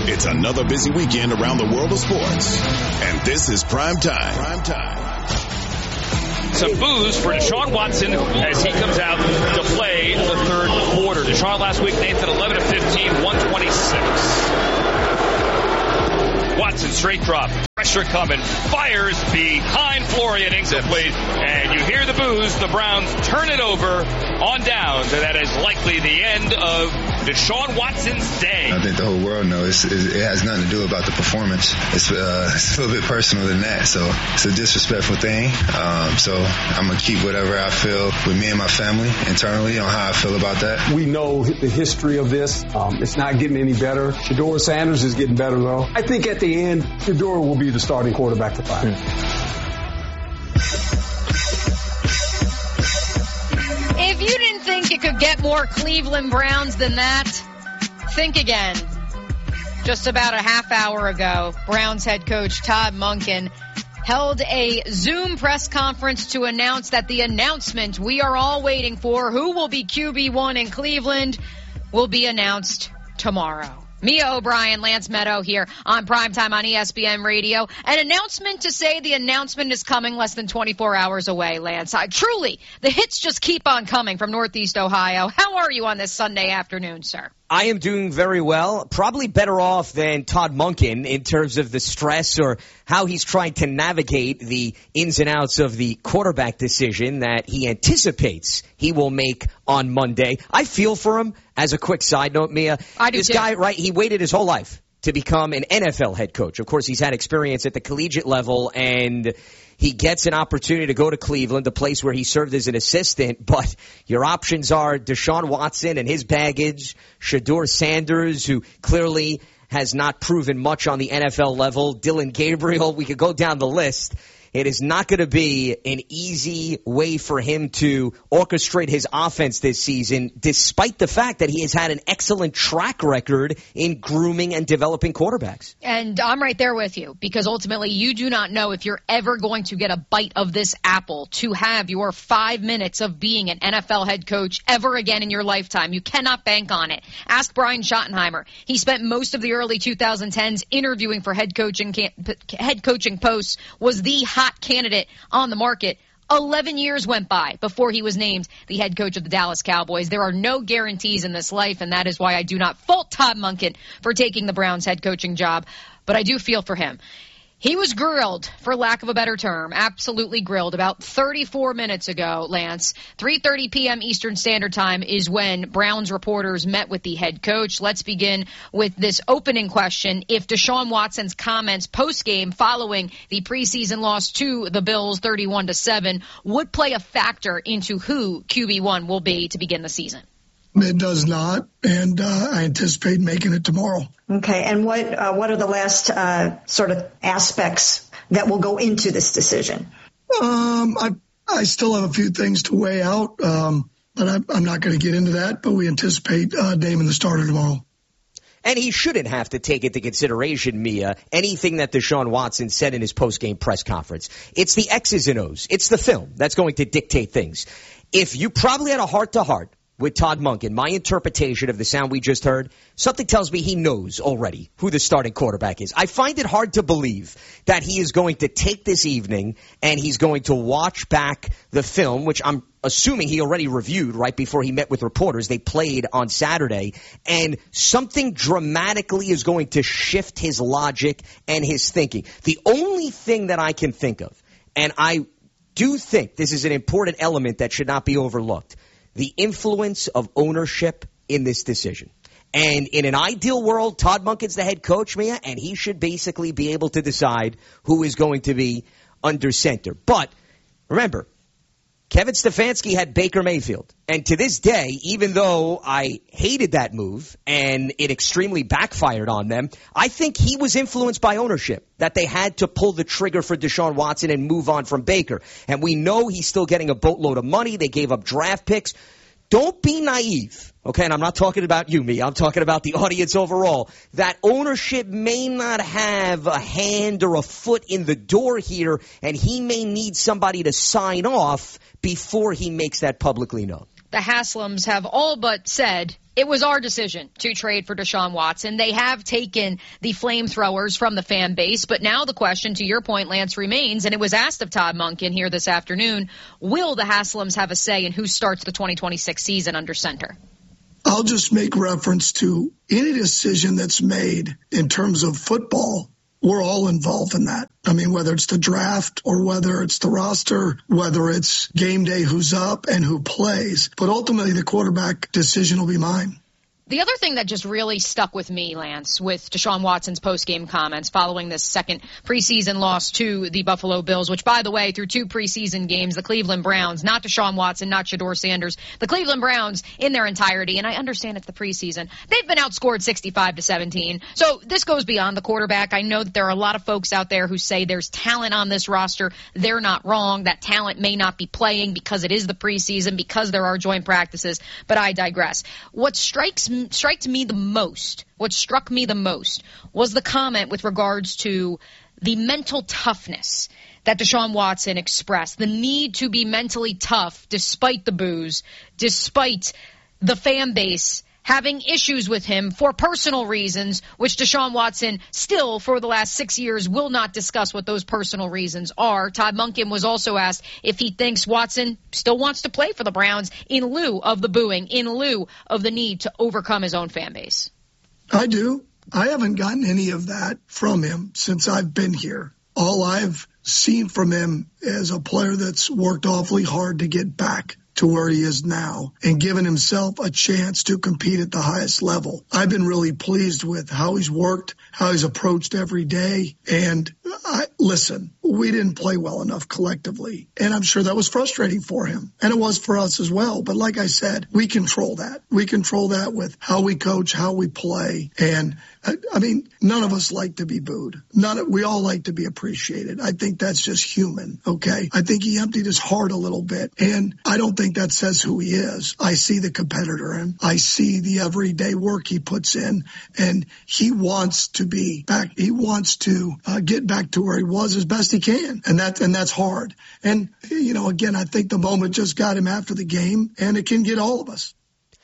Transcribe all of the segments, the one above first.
It's another busy weekend around the world of sports. And this is Prime Time. Some boos for Deshaun Watson as he comes out to play the third quarter. Deshaun last week, Nathan, 11 of 15, 126. Watson straight drop. Pressure coming. Fires behind Florian incomplete. And you hear the boos. The Browns turn it over on downs. And that is likely the end of Deshaun Watson's day. I think the whole world knows it has nothing to do about the performance. It's a little bit personal than that. So it's a disrespectful thing. So I'm going to keep whatever I feel with me and my family internally on how I feel about that. We know the history of this. It's not getting any better. Shedeur Sanders is getting better, though. I think at the end, Shedeur will be the starting quarterback for 5. If you didn't think it could get more Cleveland Browns than that, think again. Just about a half hour ago, Browns head coach Todd Monken held a Zoom press conference to announce that the announcement we are all waiting for, who will be QB1 in Cleveland, will be announced tomorrow. Mia O'Brien, Lance Meadow here on Primetime on ESPN Radio. An announcement to say the announcement is coming less than 24 hours away, Lance. Truly, the hits just keep on coming from Northeast Ohio. How are you on this Sunday afternoon, sir? I am doing very well. Probably better off than Todd Monken in terms of the stress or how he's trying to navigate the ins and outs of the quarterback decision that he anticipates he will make on Monday. I feel for him. As a quick side note, Mia, this guy, right, he waited his whole life to become an NFL head coach. Of course, he's had experience at the collegiate level, and he gets an opportunity to go to Cleveland, the place where he served as an assistant. But your options are Deshaun Watson and his baggage, Shedeur Sanders, who clearly has not proven much on the NFL level, Dillon Gabriel. We could go down the list. It is not going to be an easy way for him to orchestrate his offense this season, despite the fact that he has had an excellent track record in grooming and developing quarterbacks. And I'm right there with you, because ultimately you do not know if you're ever going to get a bite of this apple to have your 5 minutes of being an NFL head coach ever again in your lifetime. You cannot bank on it. Ask Brian Schottenheimer. He spent most of the early 2010s interviewing for head coaching posts, was the hot candidate on the market. 11 years went by before he was named the head coach of the Dallas Cowboys. There are no guarantees in this life, and that is why I do not fault Todd Monken for taking the Browns head coaching job, but I do feel for him. He was grilled, for lack of a better term, absolutely grilled, about 34 minutes ago, Lance. 3:30 p.m. Eastern Standard Time is when Browns reporters met with the head coach. Let's begin with this opening question. If Deshaun Watson's comments post-game following the preseason loss to the Bills 31-7 would play a factor into who QB1 will be to begin the season. It does not, and I anticipate making it tomorrow. Okay, and what are the last sort of aspects that will go into this decision? I still have a few things to weigh out, but I'm not going to get into that. But we anticipate Damon the starter tomorrow. And he shouldn't have to take into consideration, Mia, anything that Deshaun Watson said in his post-game press conference. It's the X's and O's. It's the film that's going to dictate things. If you probably had a heart-to-heart with Todd Monken, my interpretation of the sound we just heard, something tells me he knows already who the starting quarterback is. I find it hard to believe that he is going to take this evening and he's going to watch back the film, which I'm assuming he already reviewed right before he met with reporters. They played on Saturday, and something dramatically is going to shift his logic and his thinking. The only thing that I can think of, and I do think this is an important element that should not be overlooked, the influence of ownership in this decision. And in an ideal world, Todd Monken's the head coach, Mia, and he should basically be able to decide who is going to be under center. But remember, Kevin Stefanski had Baker Mayfield. And to this day, even though I hated that move and it extremely backfired on them, I think he was influenced by ownership, that they had to pull the trigger for Deshaun Watson and move on from Baker. And we know he's still getting a boatload of money. They gave up draft picks. Don't be naive, okay? And I'm not talking about you, me. I'm talking about the audience overall. That ownership may not have a hand or a foot in the door here, and he may need somebody to sign off before he makes that publicly known. The Haslams have all but said It was our decision to trade for Deshaun Watson. They have taken the flamethrowers from the fan base, but now the question, to your point, Lance, remains, and it was asked of Todd Monken here this afternoon, will the Haslams have a say in who starts the 2026 season under center? I'll just make reference to any decision that's made in terms of football. We're all involved in that. I mean, whether it's the draft or whether it's the roster, whether it's game day, who's up and who plays. But ultimately, the quarterback decision will be mine. The other thing that just really stuck with me, Lance, with Deshaun Watson's post-game comments following this second preseason loss to the Buffalo Bills, which, by the way, through 2 preseason games, the Cleveland Browns, not Deshaun Watson, not Shedeur Sanders, the Cleveland Browns in their entirety, and I understand it's the preseason, they've been outscored 65-17. So this goes beyond the quarterback. I know that there are a lot of folks out there who say there's talent on this roster. They're not wrong. That talent may not be playing because it is the preseason, because there are joint practices, but I digress. What struck me the most was the comment with regards to the mental toughness that Deshaun Watson expressed, the need to be mentally tough despite the boos, despite the fan base having issues with him for personal reasons, which Deshaun Watson still, for the last 6 years, will not discuss what those personal reasons are. Todd Monken was also asked if he thinks Watson still wants to play for the Browns in lieu of the booing, in lieu of the need to overcome his own fan base. I do. I haven't gotten any of that from him since I've been here. All I've seen from him is a player that's worked awfully hard to get back to where he is now and given himself a chance to compete at the highest level. I've been really pleased with how he's worked, how he's approached every day. And listen, we didn't play well enough collectively. And I'm sure that was frustrating for him. And it was for us as well. But like I said, we control that. We control that with how we coach, how we play. And I mean, none of us like to be booed. We all like to be appreciated. I think that's just human. Okay. I think he emptied his heart a little bit. And I don't think that says who he is. I see the competitor in him. I see the everyday work he puts in, and he wants to be back. He wants to get back to where he was as best he can. And that's hard. And, you know, again, I think the moment just got him after the game, and it can get all of us.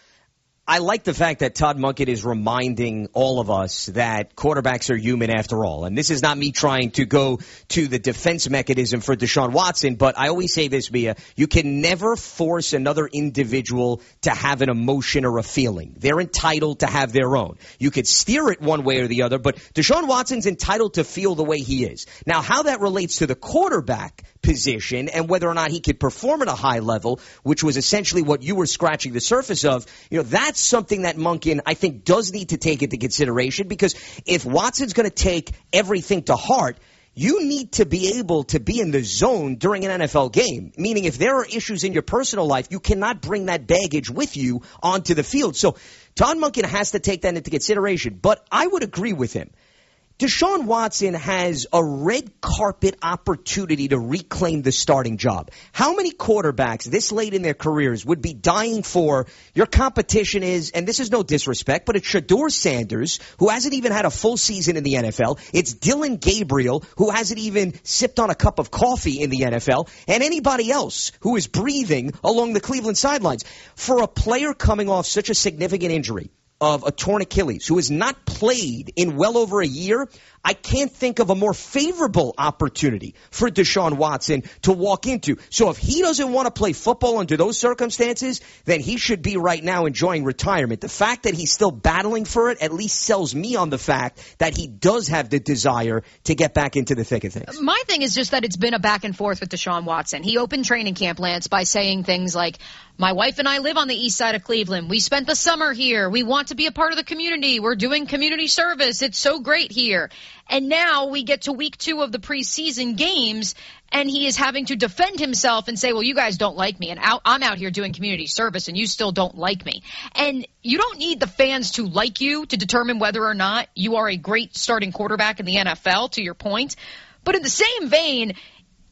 I like the fact that Todd Monken is reminding all of us that quarterbacks are human after all. And this is not me trying to go to the defense mechanism for Deshaun Watson, but I always say this, Mia, you can never force another individual to have an emotion or a feeling. They're entitled to have their own. You could steer it one way or the other, but Deshaun Watson's entitled to feel the way he is. Now, how that relates to the quarterback position and whether or not he could perform at a high level, which was essentially what you were scratching the surface of, you know, that's something that Monken, I think, does need to take into consideration, because if Watson's going to take everything to heart, you need to be able to be in the zone during an NFL game, meaning if there are issues in your personal life, you cannot bring that baggage with you onto the field. So Todd Monken has to take that into consideration, but I would agree with him. Deshaun Watson has a red carpet opportunity to reclaim the starting job. How many quarterbacks this late in their careers would be dying for your competition is, and this is no disrespect, but it's Shedeur Sanders, who hasn't even had a full season in the NFL. It's Dillon Gabriel, who hasn't even sipped on a cup of coffee in the NFL, and anybody else who is breathing along the Cleveland sidelines. For a player coming off such a significant injury of a torn Achilles, who has not played in well over a year, I can't think of a more favorable opportunity for Deshaun Watson to walk into. So if he doesn't want to play football under those circumstances, then he should be right now enjoying retirement. The fact that he's still battling for it at least sells me on the fact that he does have the desire to get back into the thick of things. My thing is just that it's been a back and forth with Deshaun Watson. He opened training camp, Lance, by saying things like, my wife and I live on the east side of Cleveland. We spent the summer here. We want to be a part of the community. We're doing community service. It's so great here. And now we get to week 2 of the preseason games, and he is having to defend himself and say, well, you guys don't like me, and I'm out here doing community service, and you still don't like me. And you don't need the fans to like you to determine whether or not you are a great starting quarterback in the NFL, to your point. But in the same vein,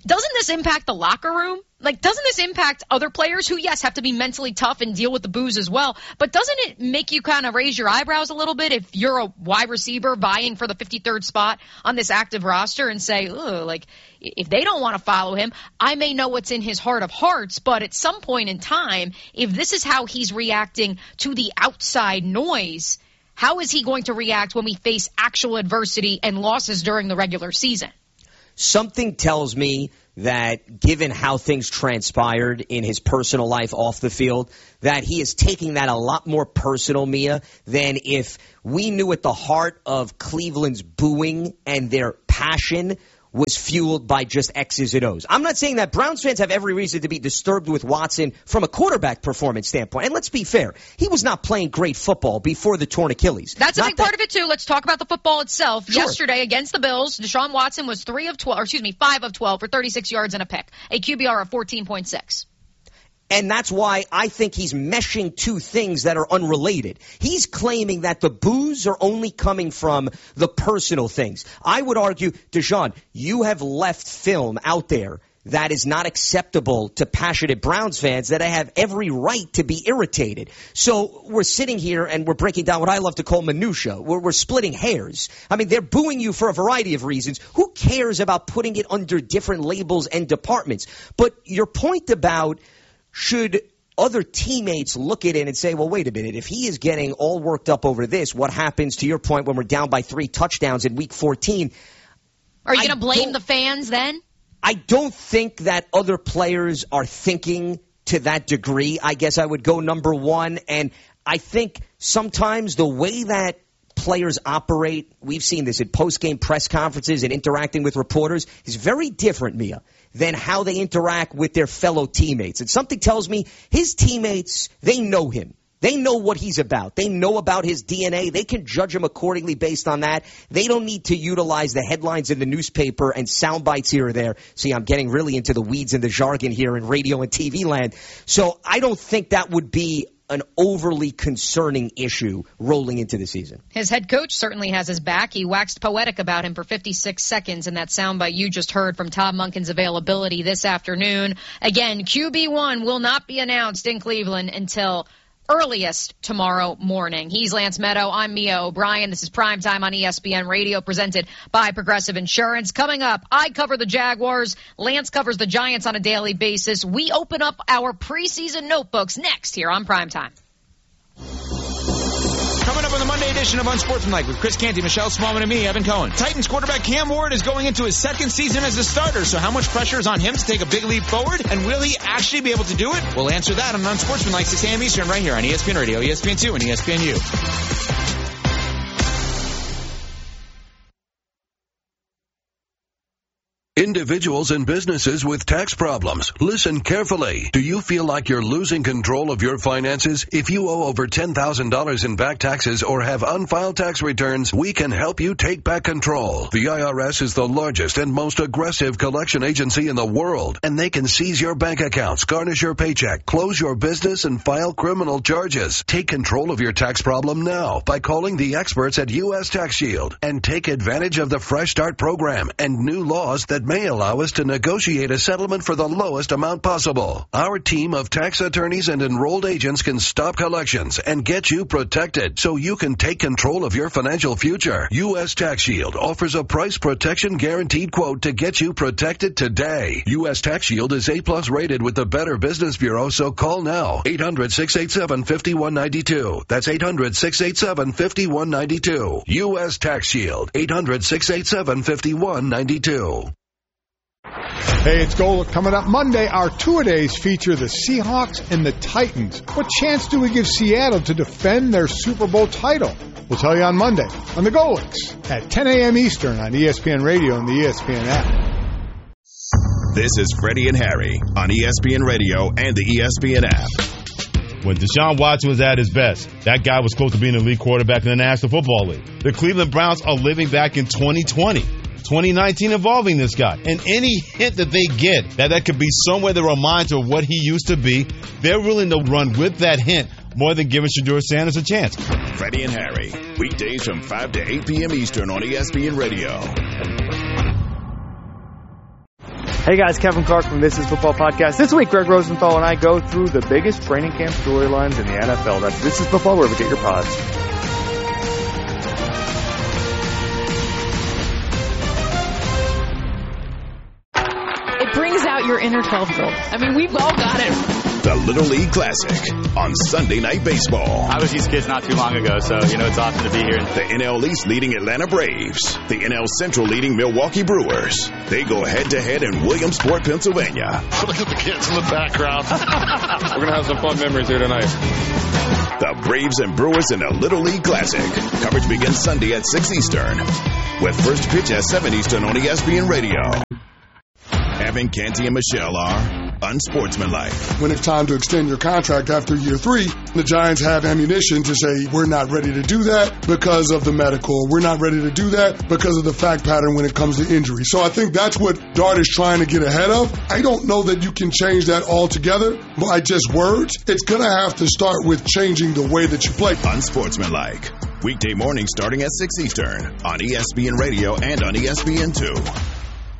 doesn't this impact the locker room? Like, doesn't this impact other players who, yes, have to be mentally tough and deal with the boos as well? But doesn't it make you kind of raise your eyebrows a little bit if you're a wide receiver vying for the 53rd spot on this active roster and say, oh, like, if they don't want to follow him, I may know what's in his heart of hearts, but at some point in time, if this is how he's reacting to the outside noise, how is he going to react when we face actual adversity and losses during the regular season? Something tells me that given how things transpired in his personal life off the field, that he is taking that a lot more personal, Mia, than if we knew at the heart of Cleveland's booing and their passion was fueled by just X's and O's. I'm not saying that Browns fans have every reason to be disturbed with Watson from a quarterback performance standpoint. And let's be fair, he was not playing great football before the torn Achilles. That's a big part of it, too. Let's talk about the football itself. Sure. Yesterday against the Bills, Deshaun Watson was 5 of 12 for 36 yards and a pick, a QBR of 14.6. And that's why I think he's meshing two things that are unrelated. He's claiming that the boos are only coming from the personal things. I would argue, Deshaun, you have left film out there that is not acceptable to passionate Browns fans, that I have every right to be irritated. So we're sitting here and we're breaking down what I love to call minutia. We're splitting hairs. I mean, they're booing you for a variety of reasons. Who cares about putting it under different labels and departments? But your point about should other teammates look at it and say, well, wait a minute, if he is getting all worked up over this, what happens, to your point, when we're down by 3 touchdowns in Week 14? Are you going to blame the fans then? I don't think that other players are thinking to that degree. I guess I would go number one. And I think sometimes the way that players operate, we've seen this in post-game press conferences and interacting with reporters, is very different, Mia, than how they interact with their fellow teammates. And something tells me his teammates, they know him. They know what he's about. They know about his DNA. They can judge him accordingly based on that. They don't need to utilize the headlines in the newspaper and sound bites here or there. See, I'm getting really into the weeds and the jargon here in radio and TV land. So I don't think that would be an overly concerning issue rolling into the season. His head coach certainly has his back. He waxed poetic about him for 56 seconds in that soundbite you just heard from Todd Monken's availability this afternoon. Again, QB1 will not be announced in Cleveland until earliest tomorrow morning. He's Lance Meadow. I'm Mia O'Brien. This is Primetime on ESPN Radio, presented by Progressive Insurance. Coming up, I cover the Jaguars. Lance covers the Giants on a daily basis. We open up our preseason notebooks next here on Primetime. Coming up on the Monday edition of Unsportsmanlike with Chris Canty, Michelle Smallman, and me, Evan Cohen. Titans quarterback Cam Ward is going into his second season as a starter, so how much pressure is on him to take a big leap forward? And will he actually be able to do it? We'll answer that on Unsportsmanlike 6 a.m. Eastern right here on ESPN Radio, ESPN2, and ESPNU. Individuals and businesses with tax problems, listen carefully. Do you feel like you're losing control of your finances? If you owe over $10,000 in back taxes or have unfiled tax returns, we can help you take back control. The IRS is the largest and most aggressive collection agency in the world, and they can seize your bank accounts, garnish your paycheck, close your business, and file criminal charges. Take control of your tax problem now by calling the experts at U.S. Tax Shield and take advantage of the Fresh Start program and new laws that may allow us to negotiate a settlement for the lowest amount possible. Our team of tax attorneys and enrolled agents can stop collections and get you protected so you can take control of your financial future. U.S. Tax Shield offers a price protection guaranteed quote to get you protected today. U.S. Tax Shield is A+ rated with the Better Business Bureau, so call now. 800-687-5192. That's 800-687-5192. U.S. Tax Shield. 800-687-5192. Hey, it's Golic. Coming up Monday, our two-a-days feature the Seahawks and the Titans. What chance do we give Seattle to defend their Super Bowl title? We'll tell you on Monday on the Golics at 10 a.m. Eastern on ESPN Radio and the ESPN app. This is Freddie and Harry on ESPN Radio and the ESPN app. When Deshaun Watson was at his best, that guy was close to being an elite quarterback in the National Football League. The Cleveland Browns are living back in 2020. 2019 involving this guy. And any hint that they get that could be somewhere that reminds of what he used to be, they're willing to run with that hint more than giving Shedeur Sanders a chance. Freddie and Harry, weekdays from 5 to 8 p.m. Eastern on ESPN Radio. Hey guys, Kevin Clark from This Is Football Podcast. This week, Greg Rosenthal and I go through the biggest training camp storylines in the NFL. That's This Is Football, wherever you get your pods. It brings out your inner 12-year-old. I mean, we've all got it. The Little League Classic on Sunday Night Baseball. I was these kids not too long ago, so, it's awesome to be here. The NL East leading Atlanta Braves. The NL Central leading Milwaukee Brewers. They go head-to-head in Williamsport, Pennsylvania. Look at the kids in the background. We're going to have some fun memories here tonight. The Braves and Brewers in the Little League Classic. Coverage begins Sunday at 6 Eastern. With first pitch at 7 Eastern on ESPN Radio. Evan, Canty, and Michelle are unsportsmanlike. When it's time to extend your contract after year 3, the Giants have ammunition to say, we're not ready to do that because of the medical. We're not ready to do that because of the fact pattern when it comes to injury. So I think that's what Dart is trying to get ahead of. I don't know that you can change that altogether by just words. It's going to have to start with changing the way that you play. Unsportsmanlike. Weekday morning starting at 6 Eastern on ESPN Radio and on ESPN2.